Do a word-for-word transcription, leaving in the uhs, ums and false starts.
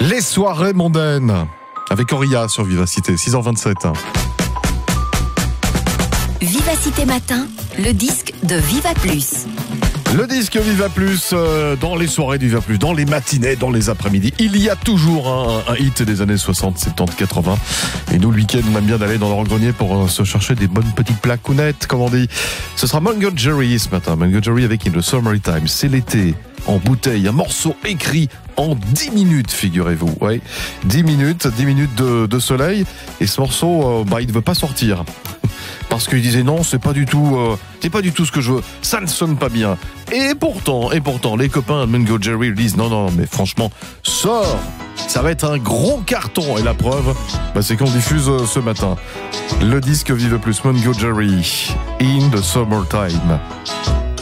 Les soirées mondaines avec Auria sur Vivacité, six heures vingt-sept. Vivacité Matin, le disque de Viva Plus. Le disque Viva Plus, euh, dans les soirées de Viva Plus, dans les matinées, dans les après-midi, il y a toujours un, un hit des années soixante, soixante-dix, quatre-vingts. Et nous, le week-end, on aime bien d'aller dans leur grenier pour euh, se chercher des bonnes petites placounettes, comme on dit. Ce sera Mungo Jerry ce matin. Mungo Jerry avec In the Summertime. C'est l'été, en bouteille, un morceau écrit en dix minutes, figurez-vous. Ouais, dix minutes, dix minutes de, de soleil. Et ce morceau, euh, bah, il ne veut pas sortir. Parce qu'il disait non, c'est pas du tout, euh, c'est pas du tout ce que je veux. Ça ne sonne pas bien. Et pourtant, et pourtant, les copains de Mungo Jerry disent non, non, mais franchement, sors. Ça va être un gros carton. Et la preuve, bah, c'est qu'on diffuse euh, ce matin le disque Vive Plus, Mungo Jerry, In the Summertime.